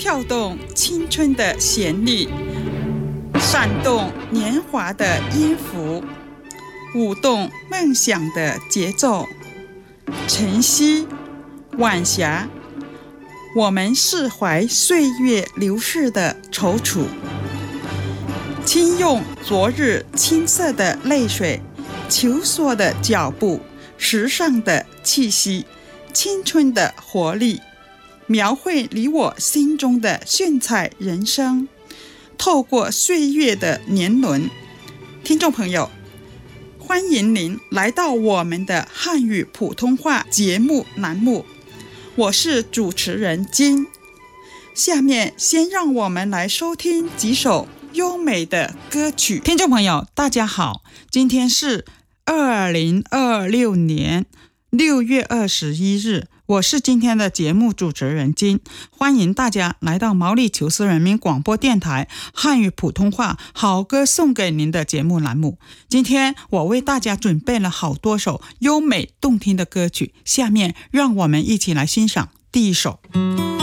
跳动青春的旋律，闪动年华的音符，舞动梦想的节奏。晨曦，晚霞，我们释怀岁月流逝的踌躇，轻用昨日青涩的泪水，求索的脚步，时尚的气息，青春的活力，描绘你我心中的炫彩人生，透过岁月的年轮。听众朋友，欢迎您来到我们的汉语普通话节目栏目，我是主持人金。下面先让我们来收听几首优美的歌曲。听众朋友大家好，今天是2026年6月21日，我是今天的节目主持人金，欢迎大家来到毛里求斯人民广播电台汉语普通话好歌送给您的节目栏目。今天我为大家准备了好多首优美动听的歌曲，下面让我们一起来欣赏第一首。